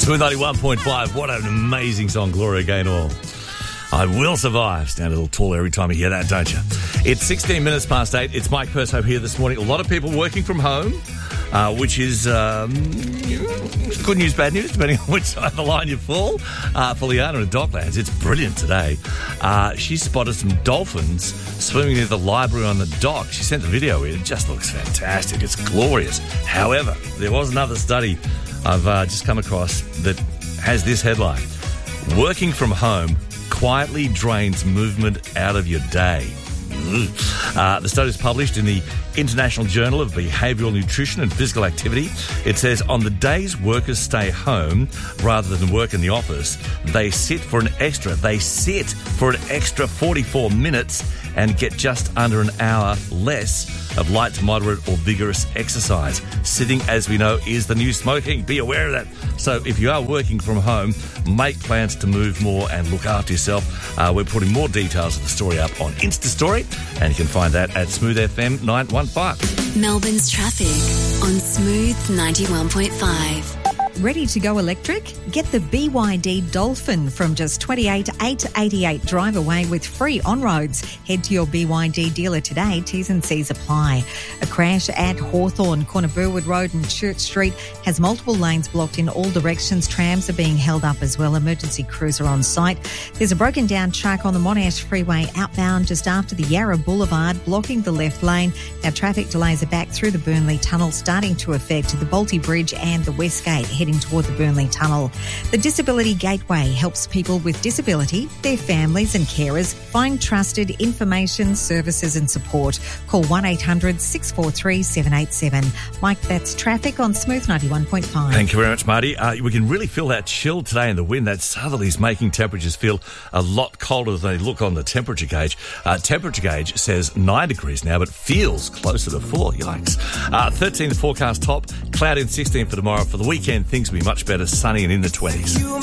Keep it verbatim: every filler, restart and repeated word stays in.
Smooth ninety-one point five. What an amazing song, Gloria Gaynor. I will survive. Stand a little taller every time you hear that, don't you? It's sixteen minutes past eight. It's Mike Perso here this morning. A lot of people working from home, uh, which is um, good news, bad news, depending on which side of the line you fall. Uh, for Liana in Docklands, it's brilliant today. Uh, she spotted some dolphins swimming near the library on the dock. She sent the video in. It just looks fantastic. It's glorious. However, there was another study I've uh, just come across that has this headline: working from home quietly drains movement out of your day. Uh, the study is published in the International Journal of Behavioural Nutrition and Physical Activity. It says on the days workers stay home rather than work in the office, they sit for an extra, they sit for an extra forty-four minutes and get just under an hour less of light to moderate or vigorous exercise. Sitting, as we know, is the new smoking. Be aware of that. So if you are working from home, make plans to move more and look after yourself. Uh, we're putting more details of the story up on Insta Story, and you can find that at Smooth F M nine one five. Melbourne's traffic on Smooth ninety-one point five. Ready to go electric? Get the B Y D Dolphin from just twenty-eight thousand eight hundred eighty-eight. Drive away with free on-roads. Head to your B Y D dealer today. T's and C's apply. A crash at Hawthorne, corner Burwood Road and Church Street has multiple lanes blocked in all directions. Trams are being held up as well. Emergency crews are on site. There's a broken down truck on the Monash Freeway outbound just after the Yarra Boulevard, blocking the left lane. Now traffic delays are back through the Burnley Tunnel, starting to affect the Balti Bridge and the West Gate, heading toward the Burnley Tunnel. The Disability Gateway helps people with disability, their families and carers find trusted information, services and support. Call one eight hundred six four three seven eight seven. Mike, that's traffic on Smooth ninety-one point five. Thank you very much, Marty. Uh, we can really feel that chill today in the wind. That southerly's making temperatures feel a lot colder than they look on the temperature gauge. Uh, temperature gauge says nine degrees now, but feels closer to four. Yikes. Uh, thirteen the forecast top, cloudy and sixteen for tomorrow. For the weekend, things will be much better, sunny and in the twenties.